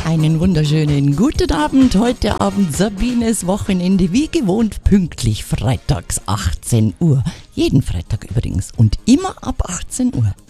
Einen wunderschönen guten Abend. Heute Abend Sabines Wochenende, wie gewohnt pünktlich freitags 18 Uhr. Jeden Freitag übrigens und immer ab 18 Uhr.